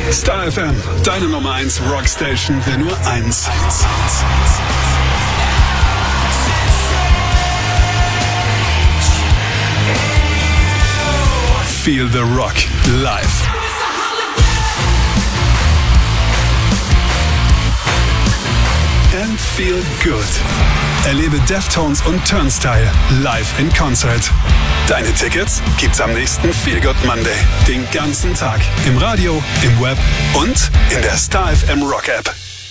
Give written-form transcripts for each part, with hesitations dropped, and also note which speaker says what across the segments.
Speaker 1: Star FM, deine Nummer 1 Rockstation für nur eins. Feel the Rock live. And feel good. Erlebe Deftones und Turnstile live in Concert. Deine Tickets gibt's am nächsten Feel Good Monday. Den ganzen Tag. Im Radio, im Web und in der Star FM Rock App.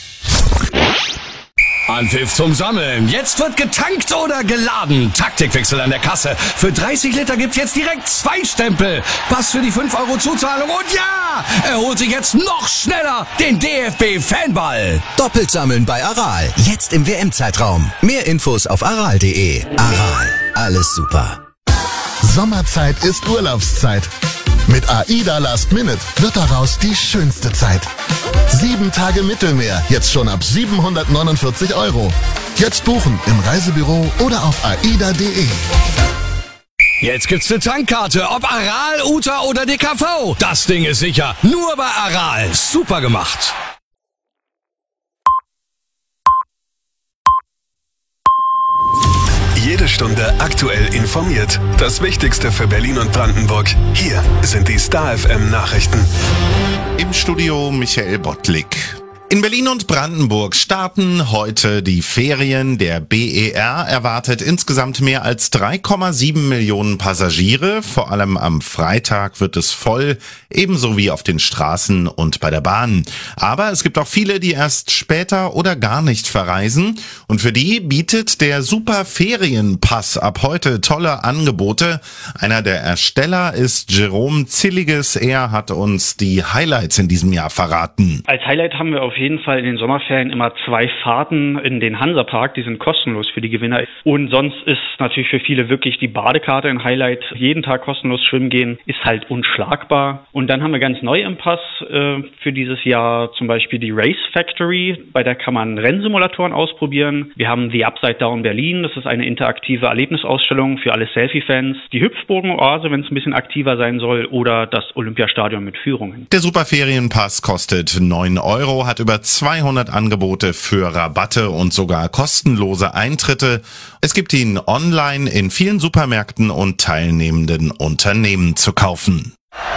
Speaker 2: Anpfiff zum Sammeln. Jetzt wird getankt oder geladen. Taktikwechsel an der Kasse. Für 30 Liter gibt's jetzt direkt 2 Stempel. Pass für die 5 € Zuzahlung. Und ja, er holt sich jetzt noch schneller den DFB-Fanball.
Speaker 3: Doppelt sammeln bei Aral. Jetzt im WM-Zeitraum. Mehr Infos auf aral.de. Aral. Alles super.
Speaker 4: Sommerzeit ist Urlaubszeit. Mit AIDA Last Minute wird daraus die schönste Zeit. 7 Tage Mittelmeer, jetzt schon ab 749 €. Jetzt buchen im Reisebüro oder auf aida.de.
Speaker 2: Jetzt gibt's eine Tankkarte, ob Aral, Uta oder DKV. Das Ding ist sicher. Nur bei Aral. Super gemacht.
Speaker 1: Jede Stunde aktuell informiert. Das Wichtigste für Berlin und Brandenburg. Hier sind die Star FM Nachrichten.
Speaker 5: Im Studio Michael Bottlik. In Berlin und Brandenburg starten heute die Ferien. Der BER erwartet insgesamt mehr als 3,7 Millionen Passagiere. Vor allem am Freitag wird es voll, ebenso wie auf den Straßen und bei der Bahn. Aber es gibt auch viele, die erst später oder gar nicht verreisen. Und für die bietet der Super-Ferienpass ab heute tolle Angebote. Einer der Ersteller ist Jerome Zilliges. Er hat uns die Highlights in diesem Jahr verraten.
Speaker 6: Als Highlight haben wir auf jeden Fall in den Sommerferien immer 2 Fahrten in den Hansapark, die sind kostenlos für die Gewinner. Und sonst ist natürlich für viele wirklich die Badekarte ein Highlight. Jeden Tag kostenlos schwimmen gehen ist halt unschlagbar. Und dann haben wir ganz neu im Pass für dieses Jahr zum Beispiel die Race Factory. Bei der kann man Rennsimulatoren ausprobieren. Wir haben The Upside Down Berlin. Das ist eine interaktive Erlebnisausstellung für alle Selfie-Fans. Die Hüpfburgen-Oase, wenn es ein bisschen aktiver sein soll. Oder das Olympiastadion mit Führungen.
Speaker 5: Der Superferienpass kostet 9 €, hat über 200 Angebote für Rabatte und sogar kostenlose Eintritte. Es gibt ihn online in vielen Supermärkten und teilnehmenden Unternehmen zu kaufen.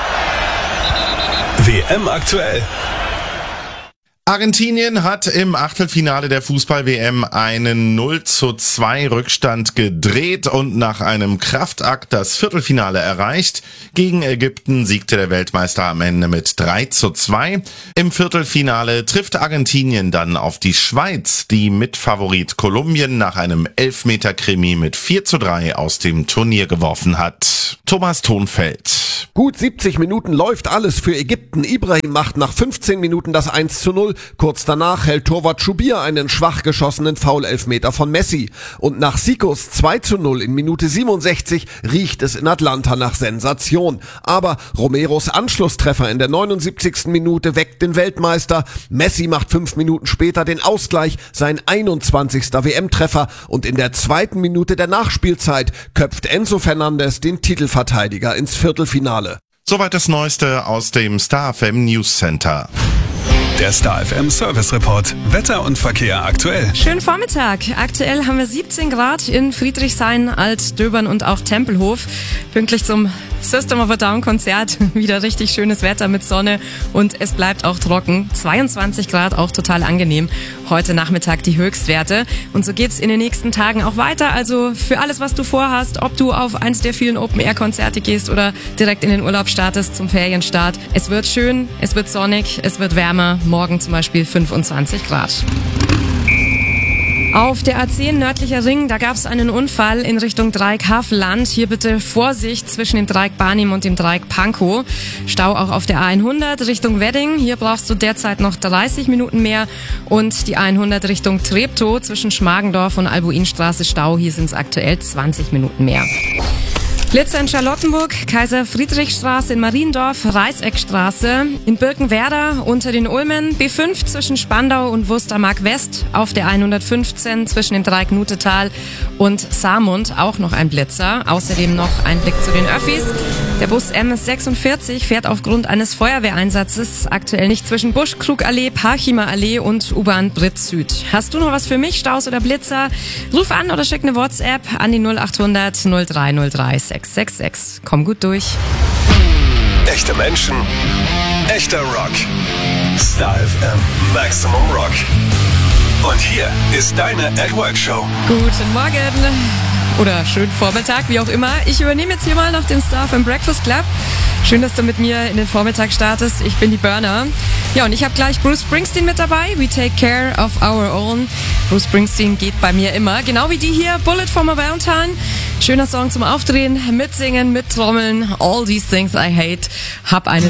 Speaker 1: WM aktuell.
Speaker 5: Argentinien hat im Achtelfinale der Fußball-WM einen 0:2 Rückstand gedreht und nach einem Kraftakt das Viertelfinale erreicht. Gegen Ägypten siegte der Weltmeister am Ende mit 3:2. Im Viertelfinale trifft Argentinien dann auf die Schweiz, die Mitfavorit Kolumbien nach einem Elfmeter-Krimi mit 4:3 aus dem Turnier geworfen hat. Thomas Thonfeld.
Speaker 7: Gut 70 Minuten läuft alles für Ägypten. Ibrahim macht nach 15 Minuten das 1:0. Kurz danach hält Torwart Schubir einen schwach geschossenen Foul-Elfmeter von Messi. Und nach Sikos 2:0 in Minute 67 riecht es in Atlanta nach Sensation. Aber Romeros Anschlusstreffer in der 79. Minute weckt den Weltmeister. Messi macht 5 Minuten später den Ausgleich, sein 21. WM-Treffer. Und in der 2. Minute der Nachspielzeit köpft Enzo Fernandes den Titelverteidiger ins Viertelfinale.
Speaker 5: Soweit das Neueste aus dem Star FM News Center.
Speaker 1: Der Star FM Service Report. Wetter und Verkehr aktuell.
Speaker 8: Schönen Vormittag. Aktuell haben wir 17 Grad in Friedrichshain, Altdöbern und auch Tempelhof. Pünktlich zum System of a Down Konzert. Wieder richtig schönes Wetter mit Sonne und es bleibt auch trocken. 22 Grad, auch total angenehm. Heute Nachmittag die Höchstwerte. Und so geht's in den nächsten Tagen auch weiter. Also für alles, was du vorhast, ob du auf eins der vielen Open-Air-Konzerte gehst oder direkt in den Urlaub startest zum Ferienstart. Es wird schön, es wird sonnig, es wird wärmer. Morgen zum Beispiel 25 Grad. Auf der A10 nördlicher Ring, da gab es einen Unfall in Richtung Dreieck Havelland. Hier bitte Vorsicht zwischen dem Dreieck Barnim und dem Dreieck Pankow. Stau auch auf der A100 Richtung Wedding. Hier brauchst du derzeit noch 30 Minuten mehr. Und die A100 Richtung Treptow zwischen Schmargendorf und Albuinstraße Stau. Hier sind es aktuell 20 Minuten mehr. Blitzer in Charlottenburg, Kaiser-Friedrich-Straße in Mariendorf, Reißeckstraße, in Birkenwerder unter den Ulmen, B5 zwischen Spandau und Wustermark West, auf der 115 zwischen dem Dreieck-Nutetal und Saarmund auch noch ein Blitzer. Außerdem noch ein Blick zu den Öffis. Der Bus MS46 fährt aufgrund eines Feuerwehreinsatzes aktuell nicht zwischen Buschkrugallee, Parchimer Allee und U-Bahn Britz Süd. Hast du noch was für mich, Staus oder Blitzer? Ruf an oder schick eine WhatsApp an die 0800 0303 666. Komm gut durch.
Speaker 1: Echte Menschen, echter Rock. Star FM Maximum Rock. Und hier ist deine At-Work-Show.
Speaker 8: Guten Morgen. Oder schönen Vormittag, wie auch immer. Ich übernehme jetzt hier mal nach dem Star FM Breakfast Club. Schön, dass du mit mir in den Vormittag startest. Ich bin die Burner. Ja, und ich habe gleich Bruce Springsteen mit dabei. We take care of our own. Bruce Springsteen geht bei mir immer. Genau wie die hier, Bullet for my Valentine. Schöner Song zum Aufdrehen, mitsingen, mittrommeln. All these things I hate. Hab eine